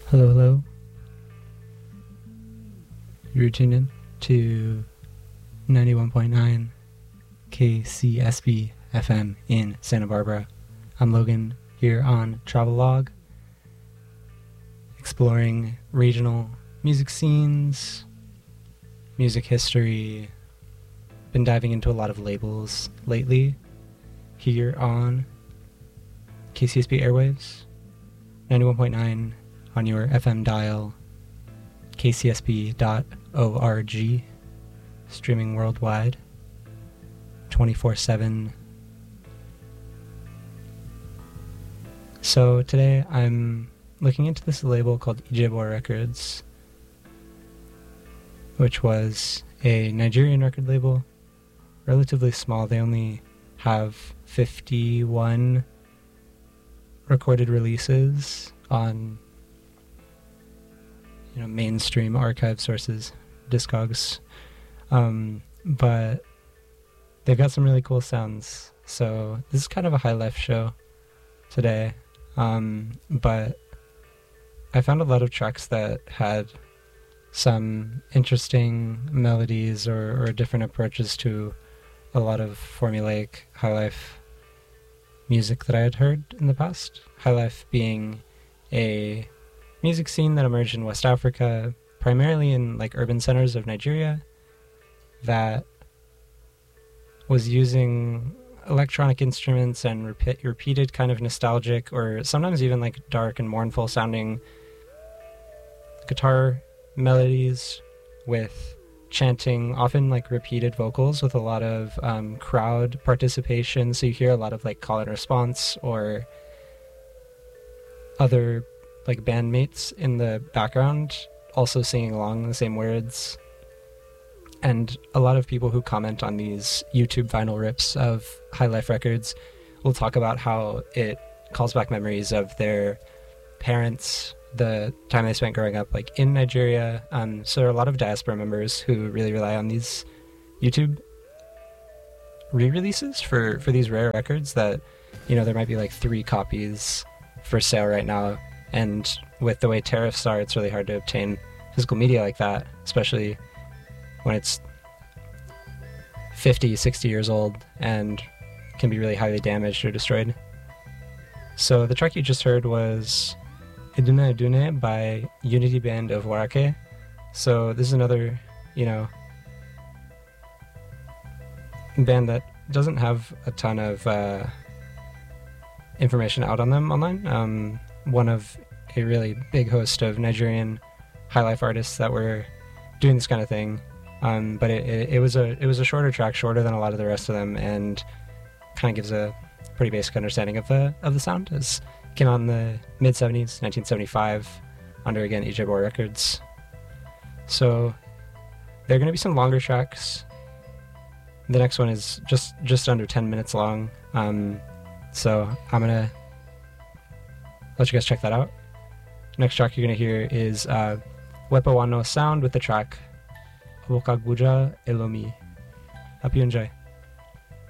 Hello, hello. You're tuned in to 91.9 KCSB FM in Santa Barbara. I'm Logan here on Travelog, exploring regional music scenes, music history. Been diving into a lot of labels lately here on KCSB Airwaves, 91.9 on your FM dial, kcsb.org, streaming worldwide, 24/7. So today I'm looking into this label called Ijebor Records, which was a Nigerian record label, relatively small. They only have 51 recorded releases on mainstream archive sources, Discogs, but they've got some really cool sounds. So this is kind of a high life show today, but I found a lot of tracks that had some interesting melodies or different approaches to a lot of formulaic high life music that I had heard in the past. High life being a music scene that emerged in West Africa, primarily in urban centers of Nigeria, that was using electronic instruments and repeated kind of nostalgic or sometimes even dark and mournful sounding guitar melodies with chanting, often repeated vocals with a lot of crowd participation. So you hear a lot of call and response or other bandmates in the background also singing along the same words. And a lot of people who comment on these YouTube vinyl rips of High Life Records will talk about how it calls back memories of their parents, the time they spent growing up in Nigeria. So there are a lot of diaspora members who really rely on these YouTube re-releases for these rare records that, there might be 3 copies for sale right now. And with the way tariffs are, it's really hard to obtain physical media like that, especially when it's 50, 60 years old and can be really highly damaged or destroyed. So the track you just heard was Iduna Idune by Unity Band of Warake. So this is another, band that doesn't have a ton of information out on them online. One of a really big host of Nigerian high life artists that were doing this kind of thing, but it was a shorter track, shorter than a lot of the rest of them, and kind of gives a pretty basic understanding of the sound. It came out in the mid 70s, 1975, under again Ijebor Records. So there are going to be some longer tracks. The next one is just under 10 minutes long. So I'm gonna let you guys check that out. Next track you're going to hear is Wepa Wano Sound with the track Awokagbuja Elomi. Hope you enjoy.